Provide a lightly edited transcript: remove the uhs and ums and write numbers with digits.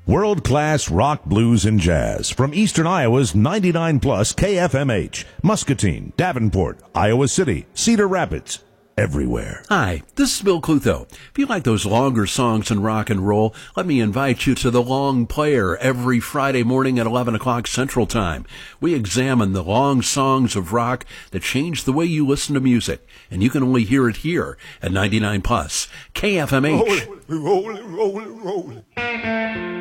World-class rock, blues, and jazz from Eastern Iowa's 99 plus KFMH, Muscatine, Davenport, Iowa City, Cedar Rapids, everywhere. Hi, this is Bill Clutho. If you like those longer songs in rock and roll, let me invite you to The Long Player every Friday morning at 11 o'clock Central Time. We examine the long songs of rock that changed the way you listen to music, and you can only hear it here at 99 plus KFMH. Roll it, roll it, roll it, roll it.